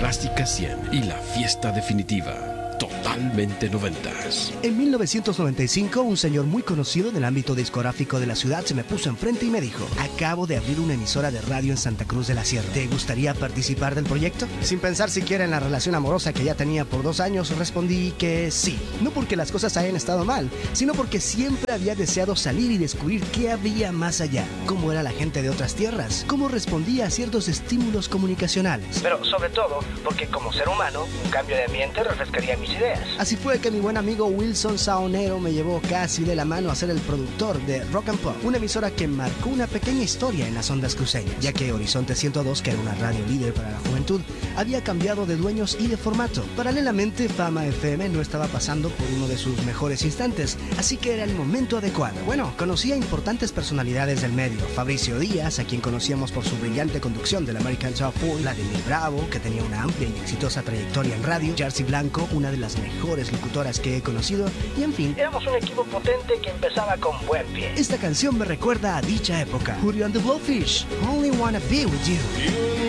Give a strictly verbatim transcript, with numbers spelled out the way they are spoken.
Drástica cien y la fiesta definitiva. Totalmente noventas. En mil novecientos noventa y cinco, un señor muy conocido en el ámbito discográfico de la ciudad se me puso enfrente y me dijo: acabo de abrir una emisora de radio en Santa Cruz de la Sierra. ¿Te gustaría participar del proyecto? Sin pensar siquiera en la relación amorosa que ya tenía por dos años, respondí que sí. No porque las cosas hayan estado mal, sino porque siempre había deseado salir y descubrir qué había más allá. Cómo era la gente de otras tierras, cómo respondía a ciertos estímulos comunicacionales. Pero sobre todo, porque como ser humano, un cambio de ambiente refrescaría mi ideas. Así fue que mi buen amigo Wilson Saonero me llevó casi de la mano a ser el productor de Rock and Pop, una emisora que marcó una pequeña historia en las ondas cruceñas, ya que Horizonte ciento dos, que era una radio líder para la juventud, había cambiado de dueños y de formato. Paralelamente, Fama F M no estaba pasando por uno de sus mejores instantes, así que era el momento adecuado. Bueno, conocí a importantes personalidades del medio: Fabricio Díaz, a quien conocíamos por su brillante conducción del American Top cuatro, Vladimir Bravo, que tenía una amplia y exitosa trayectoria en radio, Jersey Blanco, una de las mejores locutoras que he conocido, y en fin, éramos un equipo potente que empezaba con buen pie. Esta canción me recuerda a dicha época. Hootie and the Blowfish, Only Wanna Be With You.